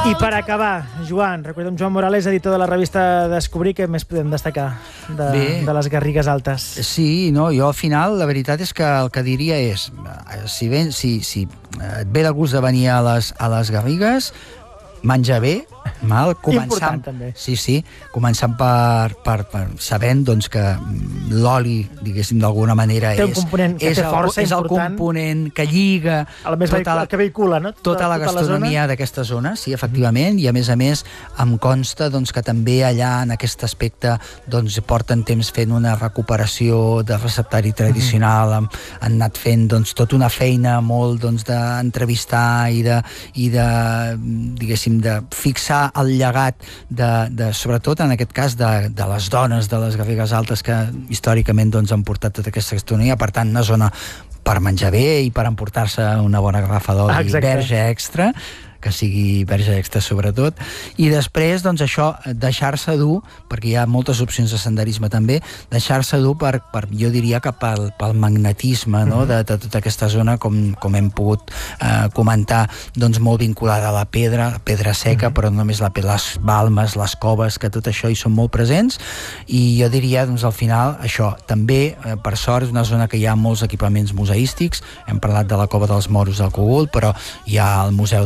I per acabar, Joan, recordem Joan Morales, editor de la revista Descobrir, què més podem destacar de les Garrigues Altes? Sí, no, jo al final la veritat és que el que diria és, si et ve de gust de venir a les Garrigues, menja bé, important també. Sí, començant per sabent doncs, que l'oli, diguéssim, d'alguna manera té un component que té força és el component que lliga que vehicula, no? tota la gastronomia d'aquesta zona, sí, efectivament, i a més em consta doncs, que també allà en aquest aspecte doncs, porten temps fent una recuperació del receptari tradicional, han anat fent doncs, tota una feina molt doncs, d'entrevistar i de diguéssim, de fixar el llegat sobretot en aquest cas de les dones de les Garrigues Altes que històricament doncs, han portat tota aquesta gastronomia, per tant una zona per menjar bé i per emportar-se una bona garrafa d'oli verge extra, que sigui verge extra sobretot, i després doncs això, deixar-se dur, perquè hi ha moltes opcions de senderisme també, deixar-se dur jo diria que pel magnetisme, no? de tota aquesta zona, com hem pogut comentar, doncs molt vinculada a la pedra seca, però no només les balmes, les coves, que tot això hi són molt presents, i jo diria, doncs al final, això, també, per sort, és una zona que hi ha molts equipaments museístics, hem parlat de la Cova dels Moros del Cogul, però hi ha el Museu